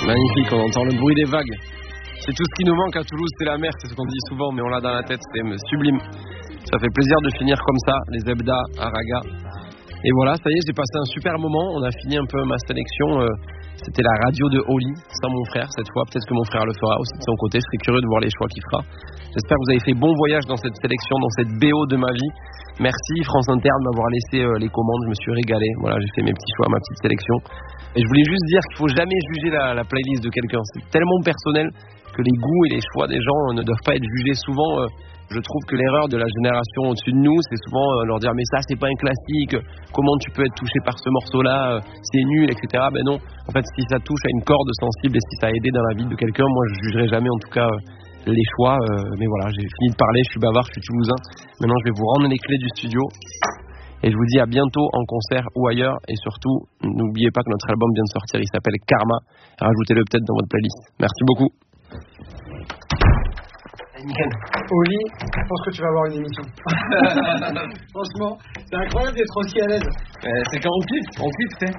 Magnifique, on entend le bruit des vagues. C'est tout ce qui nous manque à Toulouse, c'est la mer, c'est ce qu'on dit souvent, mais on l'a dans la tête, c'est sublime. Ça fait plaisir de finir comme ça, les Zebda, Araga. Et voilà, ça y est, j'ai passé un super moment, on a fini un peu ma sélection. C'était la radio de Oli, sans mon frère cette fois. Peut-être que mon frère le fera aussi de son côté, je serais curieux de voir les choix qu'il fera. J'espère que vous avez fait bon voyage dans cette sélection, dans cette BO de ma vie. Merci France Inter de m'avoir laissé les commandes, je me suis régalé. Voilà, j'ai fait mes petits choix, ma petite sélection. Et je voulais juste dire qu'il ne faut jamais juger la playlist de quelqu'un. C'est tellement personnel que les goûts et les choix des gens ne doivent pas être jugés. Souvent, je trouve que l'erreur de la génération au-dessus de nous, c'est souvent leur dire mais ça c'est pas un classique, comment tu peux être touché par ce morceau-là, c'est nul, etc. Ben non, en fait si ça touche à une corde sensible et si ça a aidé dans la vie de quelqu'un, moi je jugerai jamais en tout cas les choix. Mais voilà, j'ai fini de parler, je suis bavard, je suis toulousain. Maintenant je vais vous rendre les clés du studio. Et je vous dis à bientôt en concert ou ailleurs. Et surtout, n'oubliez pas que notre album vient de sortir, il s'appelle Karma. Rajoutez-le peut-être dans votre playlist. Merci beaucoup. Nickel. Oli, je pense que tu vas avoir une émission. Franchement, c'est incroyable d'être aussi à l'aise. C'est quand on kiffe, c'est.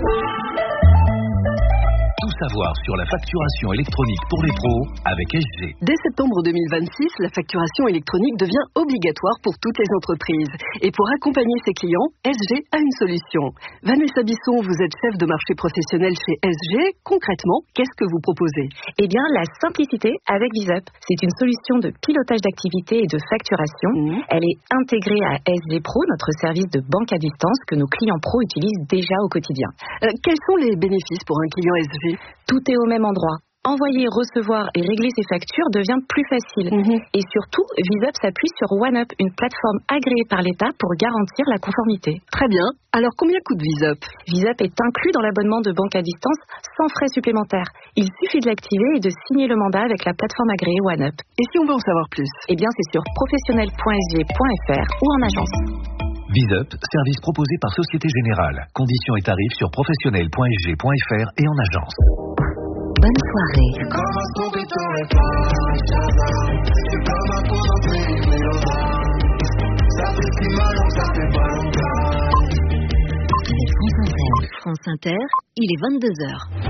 Tout savoir sur la facturation électronique pour les pros avec SG. Dès septembre 2026, la facturation électronique devient obligatoire pour toutes les entreprises. Et pour accompagner ses clients, SG a une solution. Vanessa Bisson, vous êtes chef de marché professionnel chez SG. Concrètement, qu'est-ce que vous proposez ? Eh bien, la simplicité avec VisUp. C'est une solution de pilotage d'activité et de facturation. Elle est intégrée à SG Pro, notre service de banque à distance que nos clients pros utilisent déjà au quotidien. Quels sont les bénéfices pour un client SG ? Tout est au même endroit. Envoyer, recevoir et régler ses factures devient plus facile. Et surtout, VisUp s'appuie sur OneUp, une plateforme agréée par l'État pour garantir la conformité. Très bien. Alors, combien coûte VisUp ? VisUp est inclus dans l'abonnement de banque à distance sans frais supplémentaires. Il suffit de l'activer et de signer le mandat avec la plateforme agréée OneUp. Et si on veut en savoir plus ? Eh bien, c'est sur professionnel.sg.fr ou en agence. VisUp, service proposé par Société Générale. Conditions et tarifs sur professionnel.sg.fr et en agence. Bonne soirée. France Inter, il est 22h.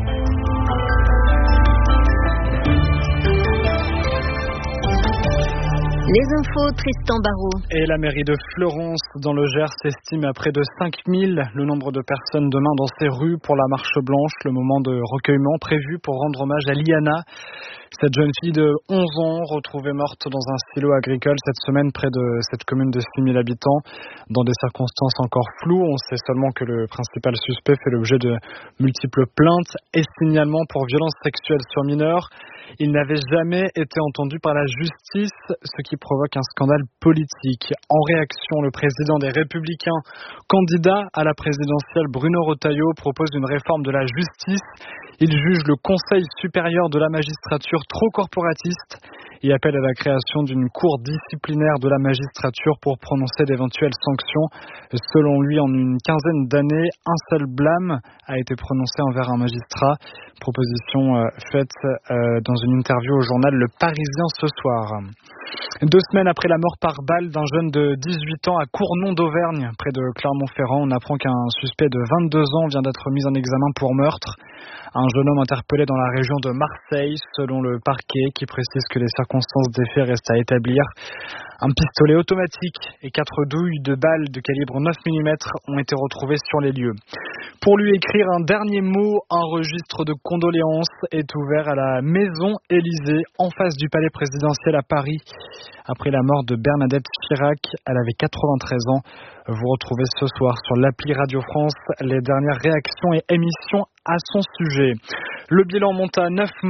Les infos, Tristan Barraud. Et la mairie de Fleurance, dans le Gers, estime à près de 5000 le nombre de personnes demain dans ses rues pour la marche blanche, le moment de recueillement prévu pour rendre hommage à Liana. Cette jeune fille de 11 ans, retrouvée morte dans un silo agricole cette semaine près de cette commune de 6000 habitants, dans des circonstances encore floues. On sait seulement que le principal suspect fait l'objet de multiples plaintes et signalements pour violences sexuelles sur mineurs. Il n'avait jamais été entendu par la justice, ce qui provoque un scandale politique. En réaction, le président des Républicains, candidat à la présidentielle Bruno Retailleau, propose une réforme de la justice. Il juge le Conseil supérieur de la magistrature trop corporatiste et appelle à la création d'une cour disciplinaire de la magistrature pour prononcer d'éventuelles sanctions. Selon lui, en une quinzaine d'années, un seul blâme a été prononcé envers un magistrat. Proposition faite dans une interview au journal Le Parisien ce soir. 2 semaines après la mort par balle d'un jeune de 18 ans à Cournon d'Auvergne, près de Clermont-Ferrand, on apprend qu'un suspect de 22 ans vient d'être mis en examen pour meurtre. Un jeune homme interpellé dans la région de Marseille, selon le parquet, qui précise que les circonstances des faits restent à établir. Un pistolet automatique et 4 douilles de balles de calibre 9 mm ont été retrouvées sur les lieux. Pour lui écrire un dernier mot, un registre de condoléances est ouvert à la Maison Élysée, en face du palais présidentiel à Paris. Après la mort de Bernadette Chirac, elle avait 93 ans. Vous retrouvez ce soir sur l'appli Radio France les dernières réactions et émissions à son sujet. Le bilan monte à 9